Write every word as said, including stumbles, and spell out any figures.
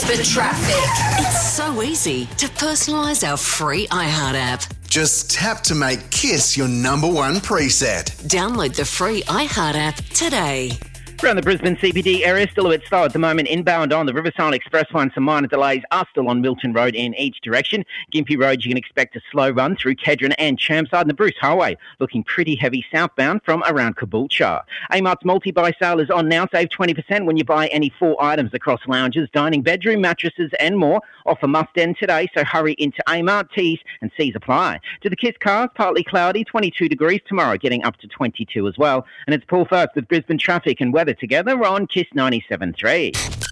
The traffic. It's so easy to personalise our free iHeart app. Just tap to make KISS your number one preset. Download the free iHeart app today. Around the Brisbane C B D area, still a bit slow at the moment. Inbound on the Riverside Expressway and some minor delays are still on Milton Road in each direction. Gympie Road, you can expect a slow run through Kedron and Chermside. And the Bruce Highway looking pretty heavy southbound from around Caboolture. Amart's multi-buy sale is on now. Save twenty percent when you buy any four items across lounges, dining, bedroom, mattresses and more. Offer must end today, so hurry into Amart. T's and C's apply. To the KISS cars, partly cloudy, twenty-two degrees tomorrow, getting up to twenty-two as well. And it's Paul Firth with Brisbane traffic and weather together on KISS ninety-seven point three.